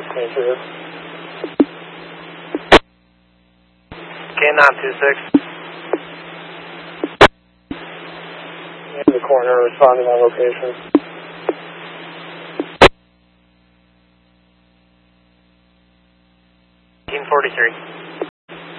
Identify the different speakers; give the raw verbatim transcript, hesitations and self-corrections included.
Speaker 1: twenty-two.
Speaker 2: K nine two six.
Speaker 1: In the corner, responding on location.
Speaker 2: eighteen forty-three.